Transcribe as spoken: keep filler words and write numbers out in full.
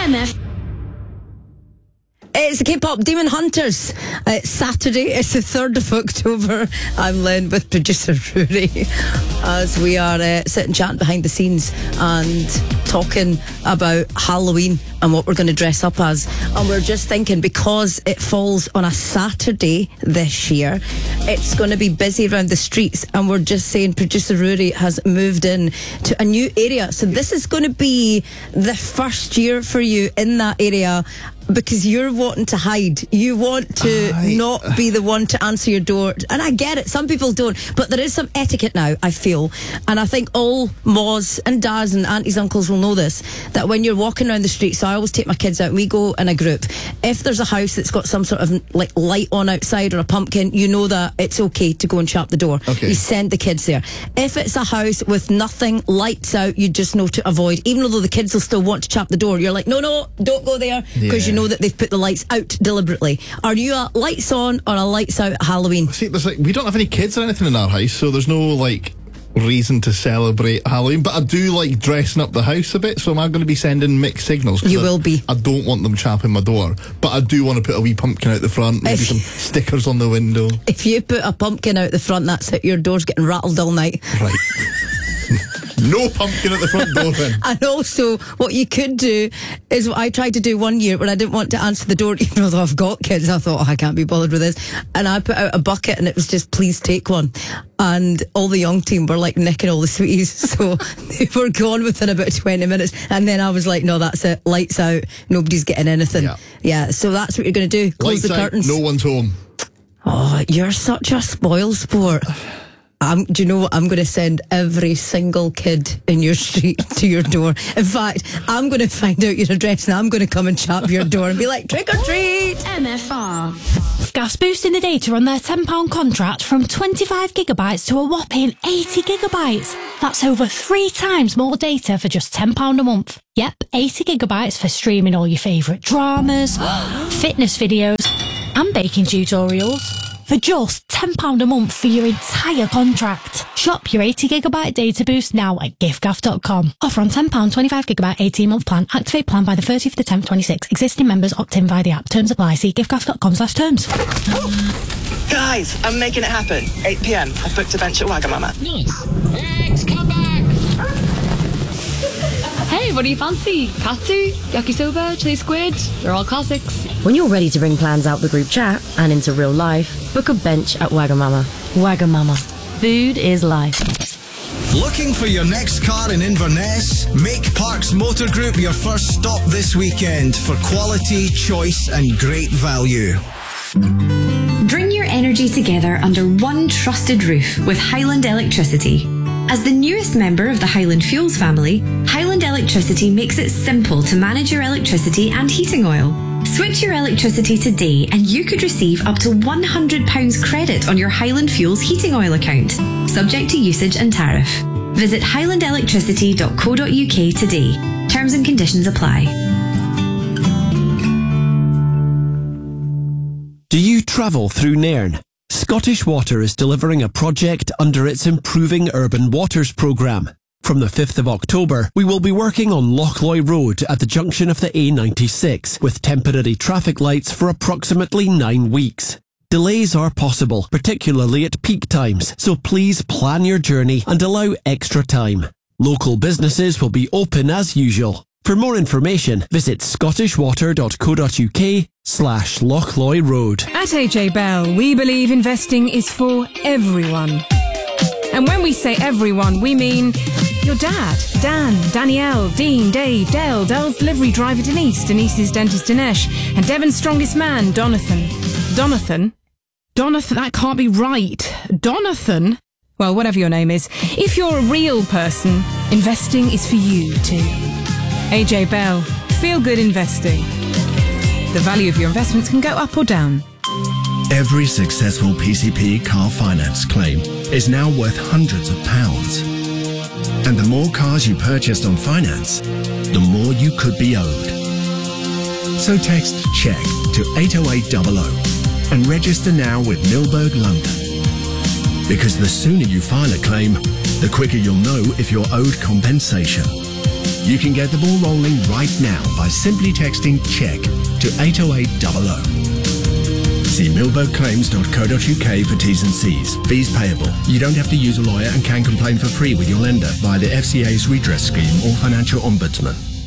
M F. It's the K-pop Demon Hunters. Uh, it's Saturday, it's the third of October. I'm Lynn with producer Rory as we are uh, sitting chatting behind the scenes and talking about Halloween and what we're going to dress up as. And we're just thinking, because it falls on a Saturday this year, it's going to be busy around the streets, and we're just saying producer Rory has moved in to a new area. So this is going to be the first year for you in that area, because you're wanting to hide. You want to I... not be the one to answer your door. And I get it, some people don't, but there is some etiquette now, I feel. And I think all Moz and Dads and aunties, uncles will know this, that when you're walking around the street, so I always take my kids out and we go in a group. If there's a house that's got some sort of like light on outside or a pumpkin, you know that it's okay to go and shut the door. Okay. You send the kids there. If it's a house with nothing, lights out, you just know to avoid. Even though the kids will still want to chap the door, you're like, no, no, don't go there, because yeah. you know that they've put the lights out deliberately. Are you a lights on or a lights out at Halloween? See, there's like, we don't have any kids or anything in our house, so there's no like reason to celebrate Halloween, but I do like dressing up the house a bit. So am I going to be sending mixed signals? You I, will be. I don't want them chapping my door, but I do want to put a wee pumpkin out the front, maybe If- some stickers on the window. If you put a pumpkin out the front, that's it. Your door's getting rattled all night. Right. No pumpkin at the front door then. And also, what you could do is what I tried to do one year when I didn't want to answer the door, even though I've got kids. I thought, oh, I can't be bothered with this. And I put out a bucket and it was just, please take one. And all the young team were like nicking all the sweeties. So they were gone within about twenty minutes. And then I was like, no, that's it. Lights out. Nobody's getting anything. Yeah. Yeah. So that's what you're going to do. Close Lights the out, curtains. no one's home. Oh, you're such a spoil sport. Um, do you know what? I'm going to send every single kid in your street to your door. In fact, I'm going to find out your address and I'm going to come and chap your door and be like, trick or treat. M F R. Gas boosting the data on their ten pound contract from twenty-five gigabytes to a whopping eighty gigabytes. That's over three times more data for just ten pounds a month. Yep, eighty gigabytes for streaming all your favourite dramas, fitness videos and baking tutorials. For just ten pounds a month for your entire contract. Shop your eighty gigabyte data boost now at giftgaff dot com. Offer on ten pounds twenty-five gigabyte eighteen month plan. Activate plan by the thirtieth of the tenth twenty-six. Existing members opt in via the app. Terms apply. See giftgaff dot com slash terms. Guys, I'm making it happen. eight p.m. I've booked a bench at Wagamama. Nice. Eggs, come back! Hey, what do you fancy? Katsu, yakisoba, chili squid? They're all classics. When you're ready to bring plans out the group chat and into real life, book a bench at Wagamama. Wagamama. Food is life. Looking for your next car in Inverness? Make Parks Motor Group your first stop this weekend for quality, choice and great value. Bring your energy together under one trusted roof with Highland Electricity. As the newest member of the Highland Fuels family, Highland Electricity makes it simple to manage your electricity and heating oil. Switch your electricity today and you could receive up to one hundred pounds credit on your Highland Fuels heating oil account, subject to usage and tariff. Visit highland electricity dot co dot uk today. Terms and conditions apply. Do you travel through Nairn? Scottish Water is delivering a project under its Improving Urban Waters programme. From the fifth of October, we will be working on Lochloy Road at the junction of the A ninety-six with temporary traffic lights for approximately nine weeks. Delays are possible, particularly at peak times, so please plan your journey and allow extra time. Local businesses will be open as usual. For more information, visit scottish water dot co dot uk slash Lochloy Road. At A J Bell, we believe investing is for everyone. And when we say everyone, we mean your dad, Dan, Danielle, Dean, Dave, Dale, Dell's delivery driver Denise, Denise's dentist Dinesh, and Devon's strongest man, Donathan. Donathan? Donathan, that can't be right. Donathan? Well, whatever your name is, if you're a real person, investing is for you too. A J Bell, feel good investing. The value of your investments can go up or down. Every successful P C P car finance claim is now worth hundreds of pounds. And the more cars you purchased on finance, the more you could be owed. So text CHECK to eight oh eight hundred and register now with Milberg London. Because the sooner you file a claim, the quicker you'll know if you're owed compensation. You can get the ball rolling right now by simply texting CHECK to eight oh eight hundred. See milberg claims dot co dot uk for T's and C's. Fees payable. You don't have to use a lawyer and can complain for free with your lender via the F C A's redress scheme or financial ombudsman.